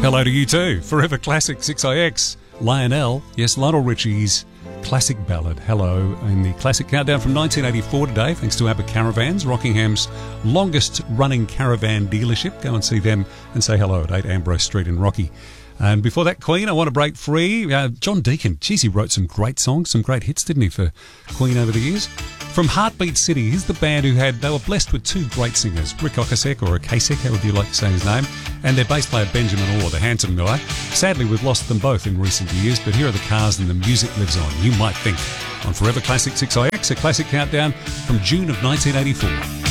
Hello to you too. Forever Classic 6IX. Lionel, yes, Lionel Richie's classic ballad, Hello, in the Classic Countdown from 1984 today, thanks to ABBA Caravans, Rockingham's longest running caravan dealership. Go and see them and say hello at 8 Ambrose Street in Rocky. And before that, Queen, I Want to Break Free. John Deacon, geez, he wrote some great songs, some great hits, didn't he, for Queen over the years? From Heartbeat City, here's the band they were blessed with two great singers, Rick Ocasek, or Ocasek, however you like to say his name, and their bass player Benjamin Orr, the handsome guy. Sadly, we've lost them both in recent years, but here are the Cars and the music lives on, you might think, on Forever Classic 6IX, a classic countdown from June of 1984.